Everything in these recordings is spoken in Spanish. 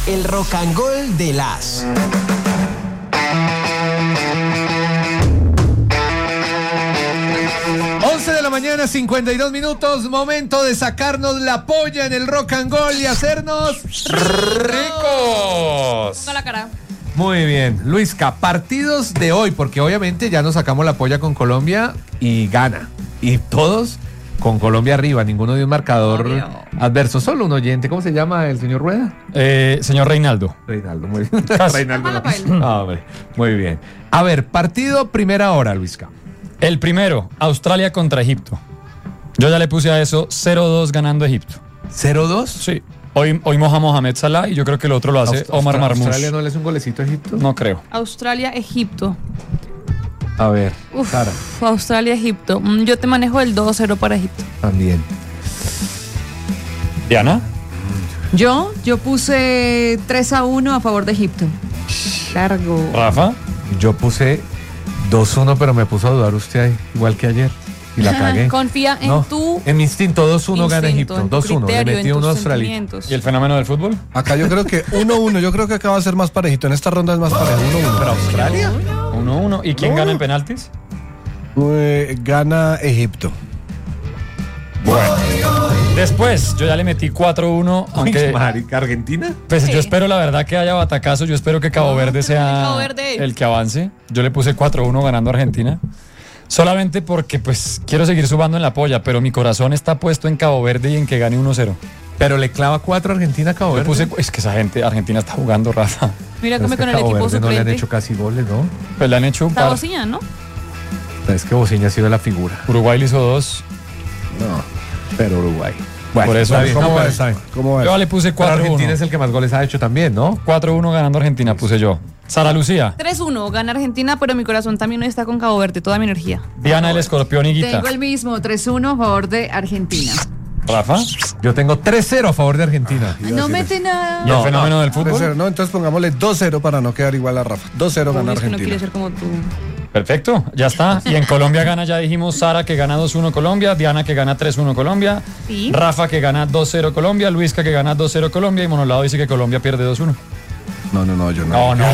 el Rock and Roll de las... de la mañana, 52 minutos, momento de sacarnos la polla en el Rock and Roll y hacernos ricos. Con la cara. Muy bien, Luisca, partidos de hoy, porque obviamente ya nos sacamos la polla con Colombia y gana. Y todos con Colombia arriba, ninguno de un marcador adverso, solo un oyente. ¿Cómo se llama el señor Rueda? Señor Reinaldo. Reinaldo, muy bien. Reinaldo. No, hombre, muy bien. A ver, partido primera hora, Luisca. El primero, Australia contra Egipto. Yo ya le puse a eso 0-2 ganando Egipto. ¿0-2? Sí. Hoy moja Mohamed Salah y yo creo que el otro lo hace Omar Marmoush. ¿Australia no le hace un golecito a Egipto? No creo. Australia-Egipto. A ver, Sara. Australia-Egipto. Yo te manejo el 2-0 para Egipto. También. ¿Diana? Yo puse 3-1 a favor de Egipto. Largo. ¿Rafa? Yo puse 2-1, pero me puso a dudar usted ahí, igual que ayer. Y la cagué. Confía en tu... En mi instinto, 2-1 gana Egipto. en tu 2-1. Le criterio, metí en uno a tus Australia. sentimientos. ¿Y el fenómeno del fútbol? Acá yo creo que 1-1. Yo creo que acá va a ser más parejito. En esta ronda es más parejo. 1-1. ¿Pero Australia? 1-1. ¿Y quién gana en penaltis? Gana Egipto. Bueno. Después, yo ya le metí 4-1. Aunque, marica, ¿Argentina? pues Sí. yo espero la verdad que haya batacazo. Yo espero que Cabo Verde sea Cabo Verde. el que avance. Yo le puse 4-1 ganando Argentina. Solamente porque pues quiero seguir subando en la polla, pero mi corazón está puesto en Cabo Verde y en que gane 1-0. Pero le clava 4 a Argentina a Cabo Yo Verde. puse, es que esa gente, Argentina está jugando, Rafa. Mira Pero come es que con el Cabo equipo Verde no le han suplente. hecho casi goles, ¿no? Pues le han hecho un Está par. Bocina, ¿no? Es que Bociña ha sido la figura. Uruguay le hizo 2. No, pero Uruguay. Por eso, está bien, ¿Cómo no, va pero esa? ¿Cómo va yo esa? le puse pero Argentina es 4-1. el que más goles ha hecho también, ¿no? 4-1 ganando Argentina puse yo. Sara Lucía, 3-1 gana Argentina, pero mi corazón también está con Cabo Verde, toda mi energía. Diana el Escorpión y Guita. Tengo el mismo, 3-1 a favor de Argentina. Rafa, Yo tengo 3-0 a favor de Argentina. No mete nada. y el fenómeno del 3-0. fútbol. No, entonces pongámosle 2-0 para no quedar igual a Rafa. 2-0 Uy, gana es que no Argentina. quiere ser como tú. Perfecto, ya está. Y en Colombia gana, ya dijimos, Sara que gana 2-1 Colombia, Diana que gana 3-1 Colombia, Sí. Rafa que gana 2-0 Colombia, Luisca que gana 2-0 Colombia y Monolado dice que Colombia pierde 2-1. No, yo no. No.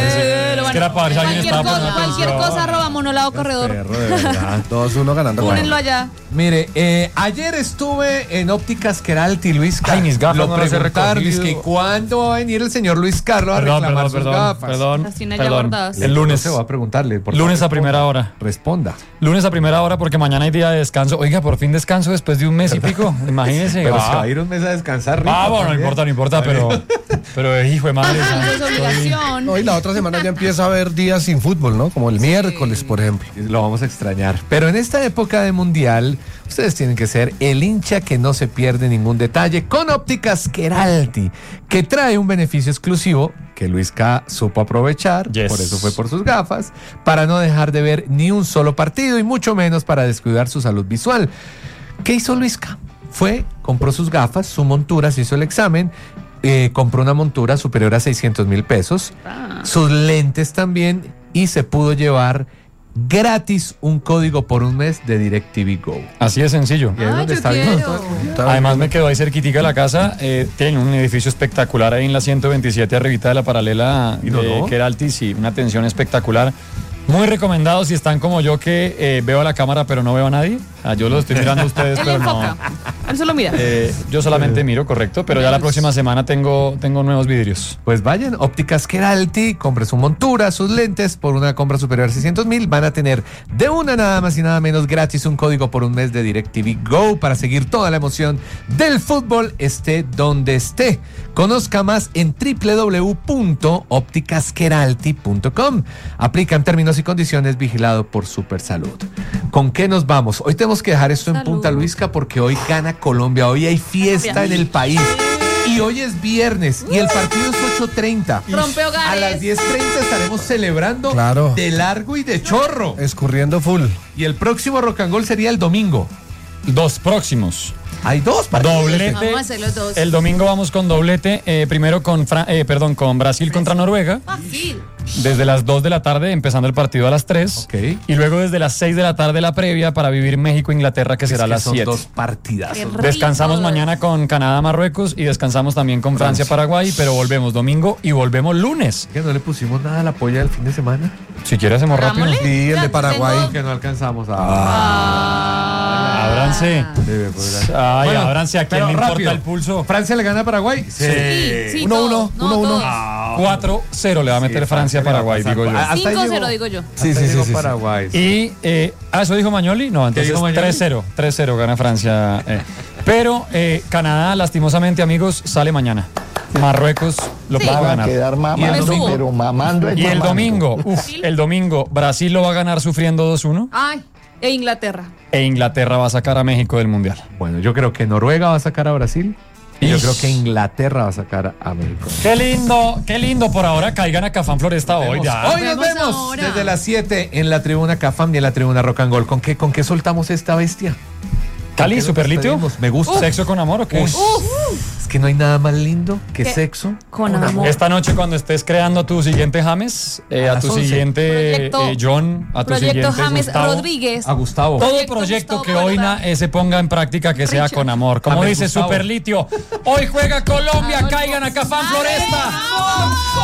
Es que era para ver si alguien estaba poniendo cualquier atención. cosa, arroba Monolado Corredor. Perro, de verdad. 2-1 ganando. Pónenlo allá. Mire, ayer estuve en Ópticas Queralty, Luis Carlos. Ay, mis gafas Lo no las he preguntaron, recogido. que ¿cuándo va a venir el señor Luis Carlos a reclamar sus gafas? Las tiene ya guardadas. El lunes. Se va a preguntarle. por Lunes favor, a primera hora. Responda. Lunes a primera hora porque mañana hay día de descanso. Oiga, por fin descanso después de un mes y pico. Imagínense. Pero se va a ir un mes a descansar. rico Bueno, no también. importa, pero hijo de madre. Eso es obligación. No, y la otra semana ya empieza a haber días sin fútbol, ¿no? Como el miércoles, por ejemplo. Lo vamos a extrañar. Pero en esta época de mundial, ustedes tienen que ser el hincha que no se pierde ningún detalle con Ópticas Queralty, que trae un beneficio exclusivo que Luis K supo aprovechar, Yes. por eso fue por sus gafas, para no dejar de ver ni un solo partido y mucho menos para descuidar su salud visual. ¿Qué hizo Luis K? Compró sus gafas, su montura, se hizo el examen, compró una montura superior a 600,000 pesos, sus lentes también, y se pudo llevar gratis un código por un mes de DirecTV Go. Así de sencillo. Y ahí es donde yo está bien. quiero. Además me quedó ahí cerquitica de la casa. Tiene un edificio espectacular ahí en la 127 arribita de la paralela ¿Y no, de no? Queralty. Sí, una atención espectacular. Muy recomendado si están como yo que veo a la cámara pero no veo a nadie. Yo lo estoy mirando a ustedes, Él pero no. enfoca. Él solo mira. Yo solamente miro, correcto, pero ya la próxima semana tengo nuevos vidrios. Pues vayan, Ópticas Queralty, compre su montura, sus lentes, por una compra superior a 600,000, van a tener de una nada más y nada menos gratis un código por un mes de DirecTV Go para seguir toda la emoción del fútbol, esté donde esté. Conozca más en www.opticasqueralty.com. Aplican términos y condiciones, vigilado por Supersalud. ¿Con qué nos vamos? Hoy tenemos que dejar esto en Salud. Punta Luisca porque hoy gana Colombia, hoy hay fiesta en el país. Y hoy es viernes y el partido es 8:30. Rompe hogares. A las 10:30 estaremos celebrando Claro. de largo y de chorro. Escurriendo full. Y el próximo Rock and Roll sería el domingo. Dos próximos. Hay dos partidos. Doblete. Vamos a hacer los dos. El domingo vamos con doblete. Primero con Brasil contra Noruega. Fácil. desde las 2 de la tarde, empezando el partido a las 3. Ok. Y luego desde las 6 de la tarde la previa para vivir México-Inglaterra, que será a las son 7. dos partidazos. Qué rico. Descansamos mañana con Canadá-Marruecos y descansamos también con Francia-Paraguay, pero volvemos domingo y volvemos lunes. ¿Que no le pusimos nada a la polla del fin de semana? Si quieres hacemos rápido. Hagámosle. Sí, el Ya de Paraguay. tengo- Que no alcanzamos Ábranse. Ay, Bueno, ábranse, ¿a quién pero le importa rápido. el pulso? ¿Francia le gana a Paraguay? Sí, 1-1, todo. No, 1-1. todos. 4-0 le va a meter Francia a Paraguay, digo yo. Hasta ahí 5-0 llegó. digo yo. Sí, Hasta sí, ahí llegó sí, sí. Paraguay. Y, ¿eso dijo Mañoli? No, entonces dijo Mañoli? 3-0. 3-0 gana Francia. Pero Canadá, lastimosamente, amigos, sale mañana. Marruecos lo Sí. va a ganar. Quedar Y mamando, el domingo. pero mamando es Y el mamando. domingo, el domingo, Brasil lo va a ganar sufriendo 2-1 Ay, E Inglaterra. e Inglaterra va a sacar a México del Mundial. Bueno, yo creo que Noruega va a sacar a Brasil. Y yo Ish. creo que Inglaterra va a sacar a México. Qué lindo por ahora. Caigan a Cafán Floresta hoy ya. Hoy nos Vemos vemos ahora. desde las 7 en la tribuna Cafam y en la tribuna Rock and Roll. ¿Con qué soltamos esta bestia? Cali, ¿Con qué nos Superlitio. despedimos? Me gusta. ¿Sexo con amor o qué? Es que no hay nada más lindo que ¿Qué? sexo Con amor. Esta noche cuando estés creando tu siguiente James, a las tu 11. siguiente Proyecto- John, a tu Proyecto siguiente James Gustavo. Rodríguez. a Gustavo. Todo Proyecto proyecto Gustavo que hoy Cuerda. se ponga en práctica que sea Richard. con amor. Como James dice Gustavo. Superlitio, hoy juega Colombia, Adolfo. caigan a Cafán Floresta.